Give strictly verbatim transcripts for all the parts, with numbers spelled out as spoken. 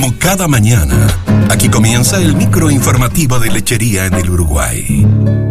Como cada mañana, aquí comienza el microinformativo de Lechería en el Uruguay.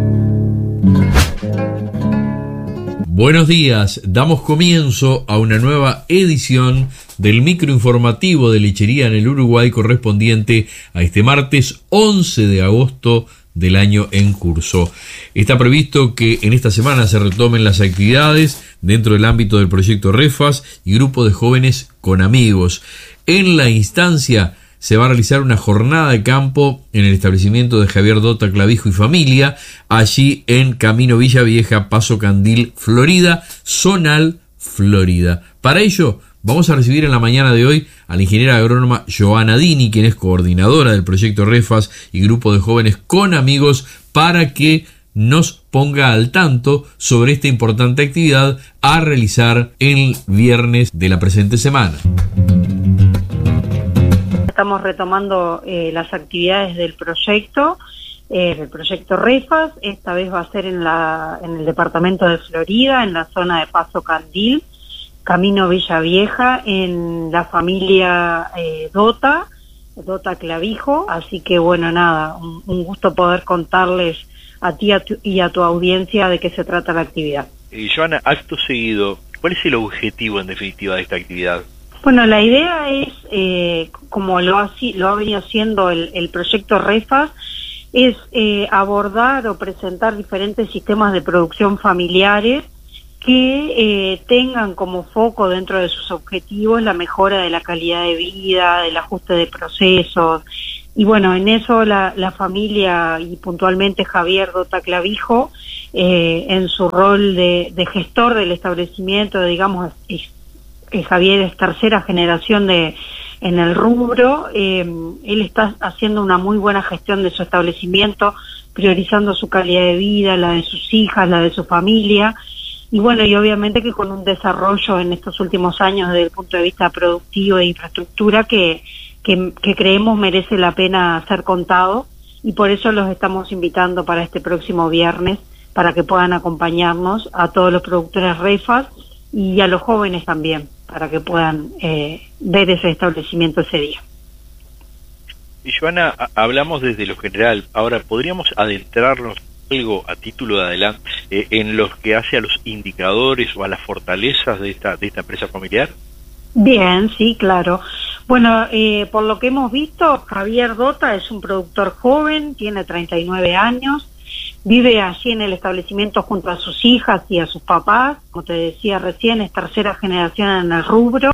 Buenos días, damos comienzo a una nueva edición del microinformativo de Lechería en el Uruguay correspondiente a este martes once de agosto del año en curso. Está previsto que en esta semana se retomen las actividades dentro del ámbito del proyecto REFAS y Grupo de Jóvenes con Amigos. En la instancia se va a realizar una jornada de campo en el establecimiento de Javier Dota Clavijo y familia, allí en Camino Villa Vieja, Paso Candil, Florida, Zonal, Florida. Para ello, vamos a recibir en la mañana de hoy a la ingeniera agrónoma Joana Dini, quien es coordinadora del proyecto REFAS y Grupo de Jóvenes con Amigos, para que nos ponga al tanto sobre esta importante actividad a realizar el viernes de la presente semana. Estamos retomando eh, las actividades del proyecto, eh, del proyecto REFAS. Esta vez va a ser en, la, en el departamento de Florida, en la zona de Paso Candil, Camino Villa Vieja, en la familia eh, Dota, Dota Clavijo. Así que bueno, nada, un, un gusto poder contarles a ti a tu, y a tu audiencia de qué se trata la actividad. Eh, Joana, acto seguido, ¿cuál es el objetivo en definitiva de esta actividad? Bueno, la idea es, eh, como lo ha, lo ha venido haciendo el, el proyecto REFAS, es eh, abordar o presentar diferentes sistemas de producción familiares que eh, tengan como foco dentro de sus objetivos la mejora de la calidad de vida, del ajuste de procesos. Y bueno, en eso la, la familia y puntualmente Javier Dota Clavijo, eh, en su rol de, de gestor del establecimiento, digamos, es, es Javier es tercera generación de en el rubro. Eh, él está haciendo una muy buena gestión de su establecimiento, priorizando su calidad de vida, la de sus hijas, la de su familia. Y bueno, y obviamente que con un desarrollo en estos últimos años desde el punto de vista productivo e infraestructura que, que, que creemos merece la pena ser contado, y por eso los estamos invitando para este próximo viernes, para que puedan acompañarnos a todos los productores REFAS y a los jóvenes también, para que puedan eh, ver ese establecimiento ese día. Y Joana, hablamos desde lo general, ahora podríamos adentrarnos algo a título de adelante eh, en lo que hace a los indicadores o a las fortalezas de esta de esta empresa familiar. Bien, sí, claro. Bueno, eh, por lo que hemos visto, Javier Dota es un productor joven, tiene treinta y nueve años, vive allí en el establecimiento junto a sus hijas y a sus papás, como te decía recién, es tercera generación en el rubro.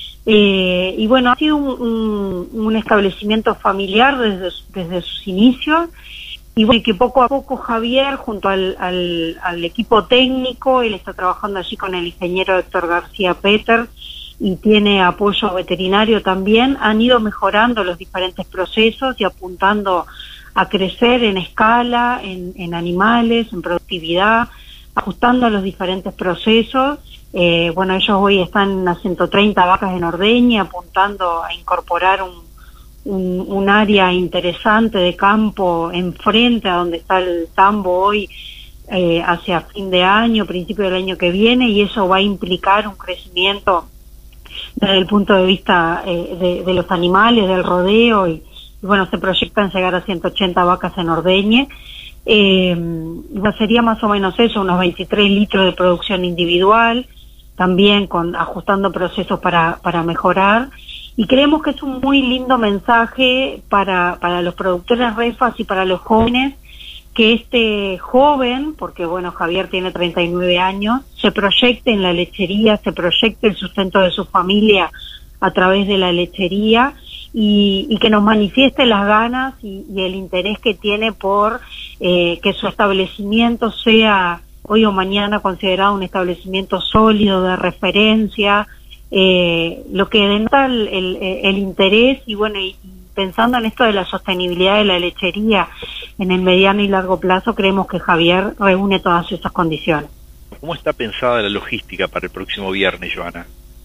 Eh, y bueno, ha sido un, un, un establecimiento familiar desde, desde sus inicios. Y bueno, que poco a poco Javier, junto al, al, al equipo técnico, él está trabajando allí con el ingeniero Héctor García Peter y tiene apoyo veterinario también, han ido mejorando los diferentes procesos y apuntando a crecer en escala, en, en animales, en productividad, ajustando a los diferentes procesos. Eh, bueno, ellos hoy están a ciento treinta vacas en ordeña, apuntando a incorporar un Un, un área interesante de campo enfrente a donde está el tambo hoy, eh, hacia fin de año, principio del año que viene, y eso va a implicar un crecimiento desde el punto de vista eh, de, de los animales, del rodeo, y, y bueno, se proyectan llegar a ciento ochenta vacas en ordeñe. Eh, sería más o menos eso, unos veintitrés litros de producción individual, también con ajustando procesos para, para mejorar. Y creemos que es un muy lindo mensaje para, para los productores REFAS y para los jóvenes, que este joven, porque bueno, Javier tiene treinta y nueve años, se proyecte en la lechería, se proyecte el sustento de su familia a través de la lechería, y, y que nos manifieste las ganas y, y el interés que tiene por eh, que su establecimiento sea hoy o mañana considerado un establecimiento sólido, de referencia, eh, lo que denota el, el, el interés. Y bueno, y pensando en esto de la sostenibilidad de la lechería en el mediano y largo plazo, creemos que Javier reúne todas esas condiciones. ¿Cómo está pensada la logística para el próximo viernes, Joana?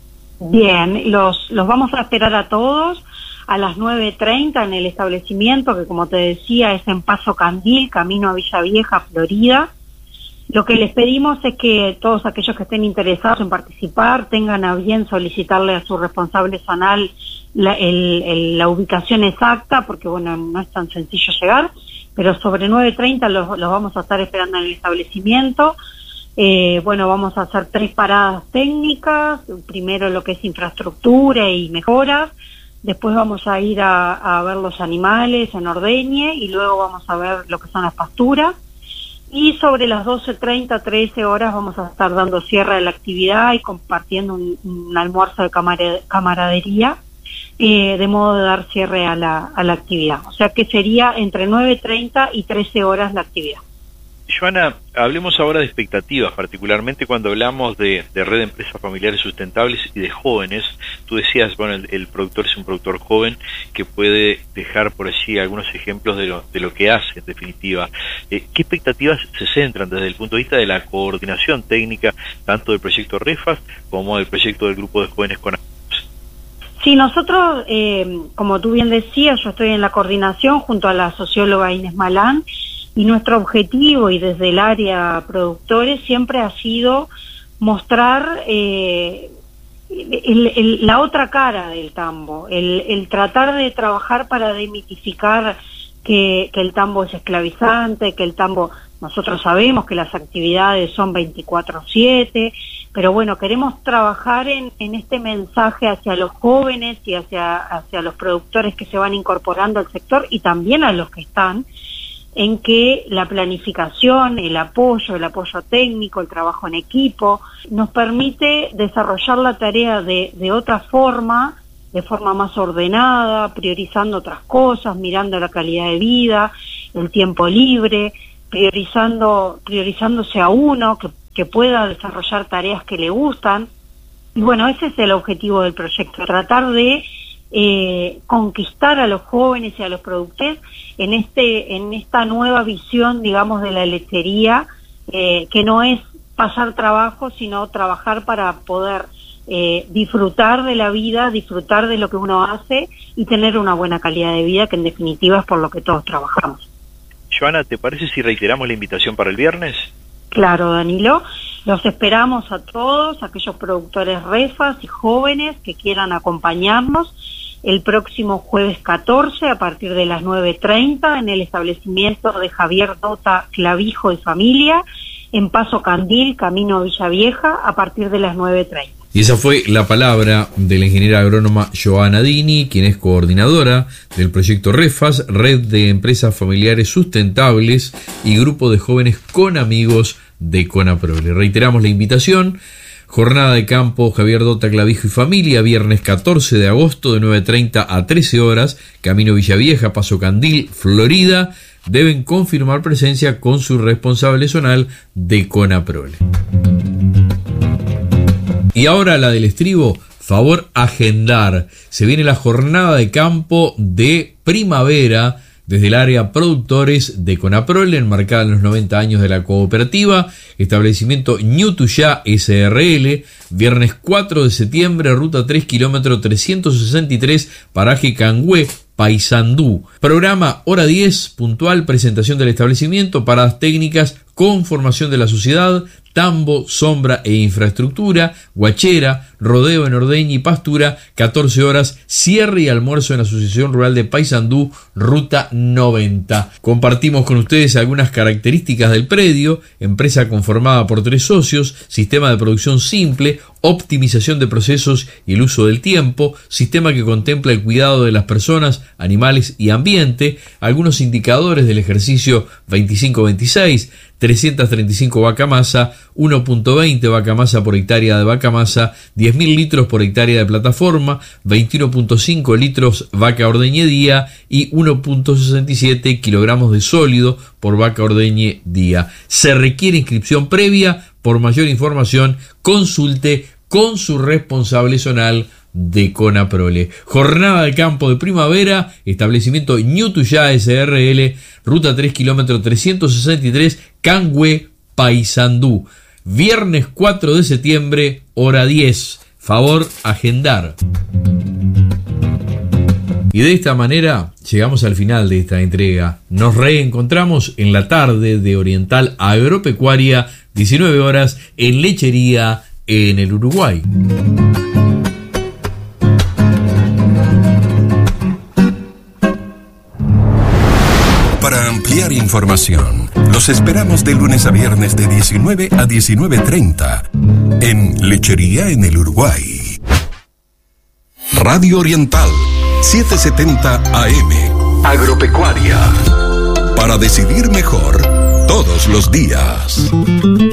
Bien, los, los vamos a esperar a todos a las nueve treinta en el establecimiento, que como te decía es en Paso Candil, camino a Villa Vieja, Florida. Lo que les pedimos es que todos aquellos que estén interesados en participar tengan a bien solicitarle a su responsable zonal la, el, el, la ubicación exacta, porque bueno, no es tan sencillo llegar, pero sobre nueve treinta los, los vamos a estar esperando en el establecimiento. Eh, bueno, vamos a hacer tres paradas técnicas, primero lo que es infraestructura y mejoras, después vamos a ir a, a ver los animales en Ordeñe y luego vamos a ver lo que son las pasturas. Y sobre las doce treinta, trece horas vamos a estar dando cierre de la actividad y compartiendo un, un almuerzo de camar- camaradería, eh, de modo de dar cierre a la, a la actividad. O sea que sería entre nueve treinta y trece horas la actividad. Joana, hablemos ahora de expectativas, particularmente cuando hablamos de, de red de empresas familiares sustentables y de jóvenes. Tú decías, bueno, el, el productor es un productor joven que puede dejar por allí algunos ejemplos de lo, de lo que hace, en definitiva. Eh, ¿Qué expectativas se centran desde el punto de vista de la coordinación técnica, tanto del proyecto REFAS como del proyecto del grupo de jóvenes con amigos? Sí, nosotros, eh, como tú bien decías, yo estoy en la coordinación junto a la socióloga Inés Malán, y nuestro objetivo, y desde el área productores, siempre ha sido mostrar eh, el, el, la otra cara del tambo, el, el tratar de trabajar para demitificar que, que el tambo es esclavizante, que el tambo, nosotros sabemos que las actividades son veinticuatro siete, pero bueno, queremos trabajar en, en este mensaje hacia los jóvenes y hacia, hacia los productores que se van incorporando al sector y también a los que están, en que la planificación, el apoyo, el apoyo técnico, el trabajo en equipo, nos permite desarrollar la tarea de, de otra forma, de forma más ordenada, priorizando otras cosas, mirando la calidad de vida, el tiempo libre, priorizando, priorizándose a uno, que, que pueda desarrollar tareas que le gustan. Y bueno, ese es el objetivo del proyecto, tratar de Eh, conquistar a los jóvenes y a los productores en este en esta nueva visión, digamos, de la lechería, eh, que no es pasar trabajo, sino trabajar para poder eh, disfrutar de la vida, disfrutar de lo que uno hace y tener una buena calidad de vida, que en definitiva es por lo que todos trabajamos. Joana, ¿te parece si reiteramos la invitación para el viernes? Claro, Danilo, los esperamos a todos, aquellos productores REFAS y jóvenes que quieran acompañarnos el próximo jueves catorce a partir de las nueve treinta en el establecimiento de Javier Dota Clavijo y Familia, en Paso Candil, Camino Villa Vieja, a partir de las nueve treinta. Y esa fue la palabra de la ingeniera agrónoma Joana Dini, quien es coordinadora del proyecto REFAS, Red de Empresas Familiares Sustentables y Grupo de Jóvenes con Amigos de CONAPROLE. Reiteramos la invitación: jornada de campo Javier Dota Clavijo y Familia, viernes catorce de agosto de nueve treinta a trece horas, Camino Villavieja, Paso Candil, Florida. Deben confirmar presencia con su responsable zonal de CONAPROLE. Y ahora la del estribo, favor agendar. Se viene la jornada de campo de primavera desde el área productores de CONAPROLE, enmarcada en los noventa años de la cooperativa, establecimiento Ñutuyá S R L, viernes cuatro de septiembre, ruta tres, kilómetro trescientos sesenta y tres, paraje Cangüe, Paysandú. Programa hora diez, puntual, presentación del establecimiento, paradas técnicas, conformación de la sociedad, tambo, sombra e infraestructura, guachera, rodeo en Ordeña y pastura, catorce horas, cierre y almuerzo en la Asociación Rural de Paysandú, ruta noventa. Compartimos con ustedes algunas características del predio: empresa conformada por tres socios, sistema de producción simple, optimización de procesos y el uso del tiempo, sistema que contempla el cuidado de las personas, animales y ambiente, algunos indicadores del ejercicio veinticinco veintiséis, trescientos treinta y cinco vaca masa, uno punto veinte vaca masa por hectárea de vaca masa, diez mil litros por hectárea de plataforma, veintiuno punto cinco litros vaca ordeñe día y uno punto sesenta y siete kilogramos de sólido por vaca ordeñe día. Se requiere inscripción previa. Por mayor información, consulte con su responsable zonal de CONAPROLE. Jornada de campo de primavera, establecimiento Ñutuyá S R L, ruta tres, kilómetro trescientos sesenta y tres, Cangüe, Paysandú. Viernes cuatro de septiembre, hora diez. Favor agendar. Y de esta manera llegamos al final de esta entrega. Nos reencontramos en la tarde de Oriental Agropecuaria, diecinueve horas, en Lechería en el Uruguay. ampliar información. Los esperamos de lunes a viernes de diecinueve a diecinueve treinta en Lechería en el Uruguay. Radio Oriental, setecientos setenta A M. Agropecuaria. Para decidir mejor todos los días.